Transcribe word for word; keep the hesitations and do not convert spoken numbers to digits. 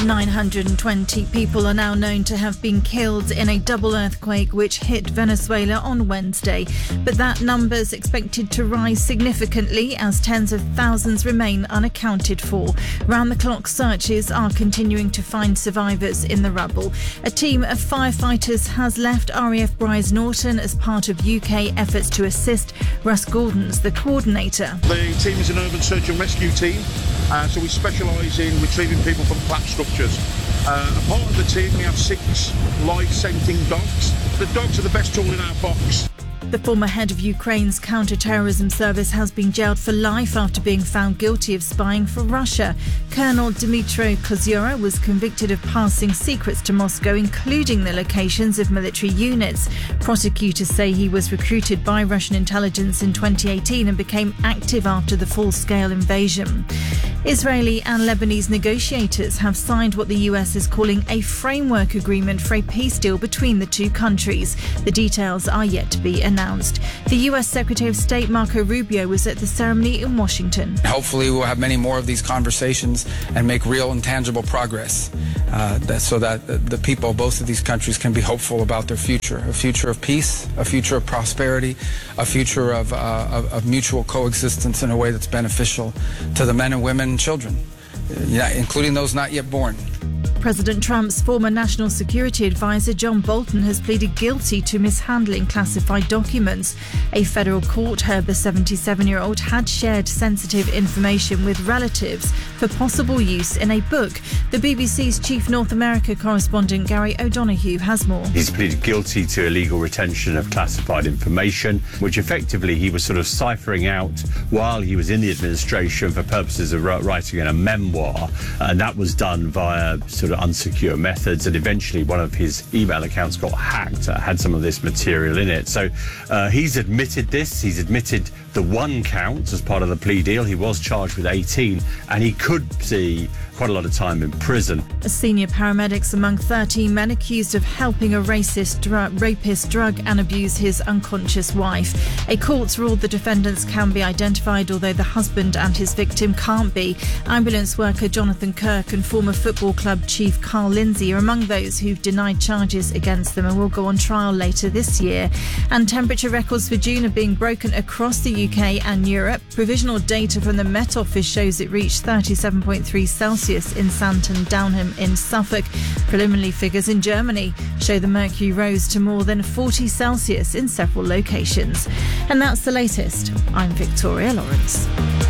nine hundred twenty people are now known to have been killed in a double earthquake which hit Venezuela on Wednesday. But that number's expected to rise significantly as tens of thousands remain unaccounted for. Round-the-clock searches are continuing to find survivors in the rubble. A team of firefighters has left R A F Brize Norton as part of U K efforts to assist. Russ Gordon's the coordinator. The team is an urban search and rescue team, uh, so we specialise in retrieving people from collapsed structures. Uh, a part of the team, we have six live-scenting dogs. The dogs are the best tool in our box. The former head of Ukraine's counter-terrorism service has been jailed for life after being found guilty of spying for Russia. Colonel Dmytro Kozura was convicted of passing secrets to Moscow, including the locations of military units. Prosecutors say he was recruited by Russian intelligence in twenty eighteen and became active after the full-scale invasion. Israeli and Lebanese negotiators have signed what the U S is calling a framework agreement for a peace deal between the two countries. The details are yet to be announced. The U S Secretary of State Marco Rubio was at the ceremony in Washington. Hopefully we'll have many more of these conversations and make real and tangible progress uh, that, so that the, the people of both of these countries can be hopeful about their future, a future of peace, a future of prosperity, a future of, uh, of, of mutual coexistence in a way that's beneficial to the men and women and children, uh, including those not yet born. President Trump's former national security advisor John Bolton has pleaded guilty to mishandling classified documents. A federal court heard the seventy-seven-year-old had shared sensitive information with relatives for possible use in a book. The B B C's chief North America correspondent Gary O'Donoghue has more. He's pleaded guilty to illegal retention of classified information, which effectively he was sort of ciphering out while he was in the administration for purposes of writing in a memoir, and that was done via sort of unsecure methods, and eventually one of his email accounts got hacked, uh, had some of this material in it. So uh, he's admitted this, he's admitted the one count as part of the plea deal. He was charged with eighteen, and he could see quite a lot of time in prison. Senior paramedics among thirteen men accused of helping a racist, dr- rapist drug and abuse his unconscious wife. A court's ruled the defendants can be identified, although the husband and his victim can't be. Ambulance worker Jonathan Kirk and former football club chief Carl Lindsay are among those who've denied charges against them and will go on trial later this year. And temperature records for June are being broken across the U K and Europe. Provisional data from the Met Office shows it reached thirty-seven point three Celsius in Santon Downham in Suffolk. Preliminary figures in Germany show the mercury rose to more than forty Celsius in several locations. And that's the latest. I'm Victoria Lawrence.